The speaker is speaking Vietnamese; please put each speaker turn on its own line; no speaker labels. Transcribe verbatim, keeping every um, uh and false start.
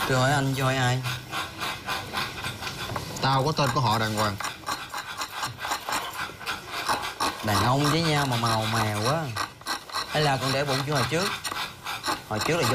Tôi hỏi anh chứ hỏi ai?
Tao có tên có họ đàng hoàng.
Đàn ông với nhau mà màu mèo quá. Hay là còn để bụng như hồi trước? Hồi trước là